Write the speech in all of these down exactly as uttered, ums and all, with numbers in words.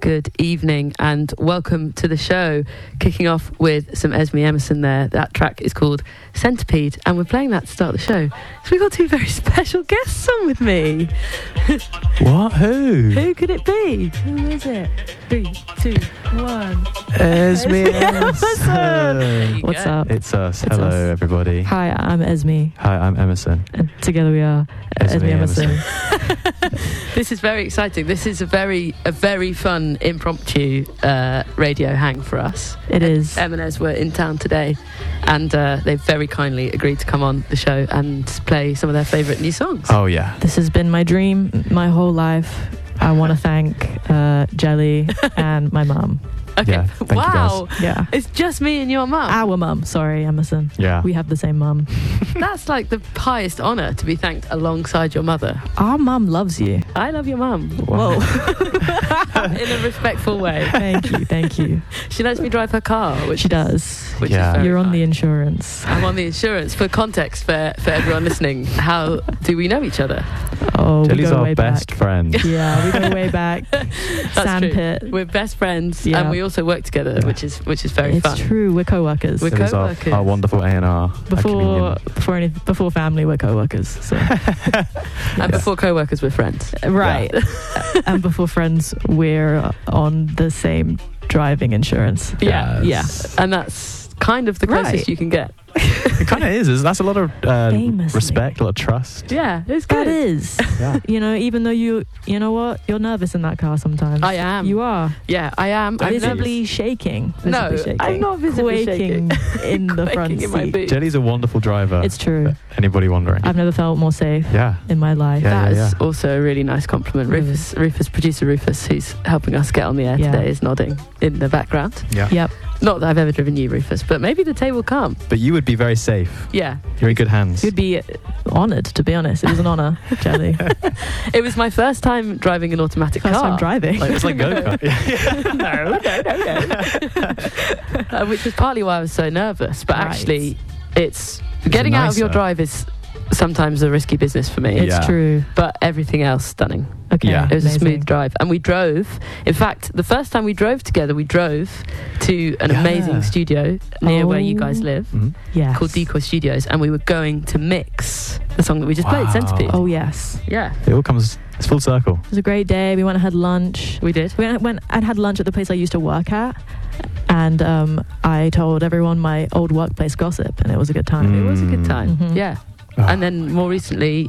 good evening and welcome to the show. Kicking off with some Esme Emerson there. That track is called Centipede and we're playing that to start the show. So we've got two very special guests on with me. What? Who? Who could it be? Who is it? Three, two, one. Esme Emerson. What's go. up? It's us. It's Hello, us. everybody. Hi, I'm Esme, Hi, I'm Emerson. and together we are Esme Esme, Emerson. This is very exciting. This is a very a very fun impromptu uh, radio hang for us. It is. Em and Ez were in town today and uh, they've very kindly agreed to come on the show and play some of their favourite new songs. Oh, yeah. This has been my dream my whole life. I want to thank uh, Jelly and my mum. Okay. Yeah, thank you, Wow. Yeah. It's just me and your mum. Our mum, sorry, Emerson. Yeah. We have the same mum. That's like the highest honour to be thanked alongside your mother. Our mum loves you. I love your mum. Wow. In a respectful way. Thank you, thank you. She lets me drive her car, which She does. which Yeah. is very You're on the kind. insurance. I'm on the insurance. For context, for for everyone listening, how do we know each other? Oh, Jelly's we go our way best back. friend. Yeah, we go way back. That's Sandpit. true. We're best friends, Yeah. and we also work together, Yeah. which is which is very It's fun. true, we're co-workers. We're Jelly's our, co-workers. our wonderful A and R. before before any before family, we're co-workers. So. And before co-workers, we're friends. Right. And before friends, we're on the same driving insurance. Yeah, Yes. yeah, and that's kind of the closest Right. you can get. It kind of is. is. That's a lot of uh, Famously. respect, a lot of trust. Yeah, it's good. That is. Yeah. You know, even though you, you know what, you're nervous in that car sometimes. I am. You are Yeah, I am. I'm visibly nervous. shaking. No, Visibly shaking. I'm not visibly Quaking in the Quaking front in my seat. boots. Jelly's a wonderful driver. It's true. Anybody wondering? I've never felt more safe yeah. in my life. Yeah. That is also a really nice compliment. Really. Rufus, Rufus, producer Rufus, who's helping us get on the air Yeah. today, is nodding in the background. Yeah. Yep. Not that I've ever driven you, Rufus, but maybe the day will come. But you would be very safe. Yeah. You're in good hands. You'd be honoured, to be honest. It was an honour, Jelly. It was my first time driving an automatic First car. time driving. Like, it's like go-kart. no, no, no, no. uh, which was partly why I was so nervous. But Right. actually, it's getting out of your nicer. drive is sometimes a risky business for me. It's Yeah. true. But everything else stunning. Okay. Yeah. It was amazing. a smooth drive, and we drove. In fact, the first time we drove together, we drove to an Yeah. amazing studio near where you guys Oh. live, Mhm. Yes. called Decoy Studios, and we were going to mix the song that we just played, Wow. Centipede. Oh, yes. Yeah, It all comes, it's full circle. It was a great day. We went and had lunch. we did. We went, went and had lunch at the place I used to work at, and um, I told everyone my old workplace gossip, and it was a good time. It was a good time. Mhm. Yeah, Oh. and then more recently,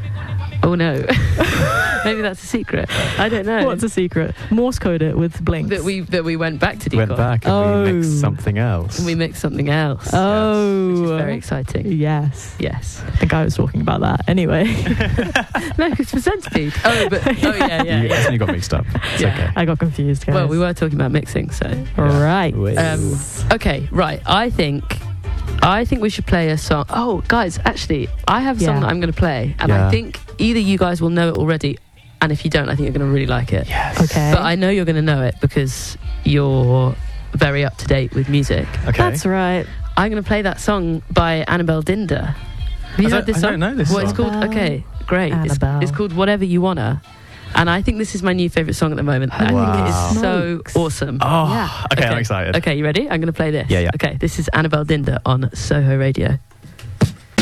oh no, maybe that's a secret. I don't know. What's a secret? Morse code it with blinks. that we that we went back to Decoy. Went back and we mixed Oh. something else. and we mixed something else, Oh, which is very exciting. yes. Yes. I think I was talking about that. Anyway, No, it's for Centipede. Oh, but oh yeah, yeah. you, yeah. you got mixed up. It's Yeah. okay. I got confused, guys. Well, we were talking about mixing, so Yeah. Right. Wait. um, okay, right. I think, I think we should play a song. Oh, guys, actually, I have a song Yeah. that I'm going to play, and Yeah. I think either you guys will know it already, and if you don't, I think you're going to really like it. Yes. Okay. But I know you're going to know it because you're very up to date with music. Okay. That's right. I'm going to play that song by Annabelle Dinder. Have you I heard don't- this I song? don't know this Well, it's song. called. Okay, great. It's, Annabelle. it's called Whatever You Wanna. And I think this is my new favourite song at the moment. I Wow. think it is so Smokes. awesome. Oh, Yeah. okay, I'm excited. Okay, you ready? I'm going to play this. Yeah, yeah. Okay, this is Annabelle Dinder on Soho Radio.